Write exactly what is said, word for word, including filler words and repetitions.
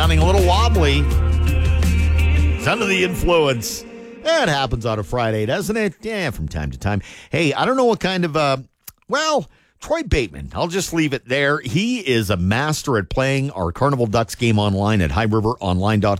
sounding a little wobbly. He's under the influence. That happens on a Friday, doesn't it? Yeah, from time to time. Hey, I don't know what kind of, uh, well, Troy Bateman. I'll just leave it there. He is a master at playing our Carnival Ducks game online at high river online dot com.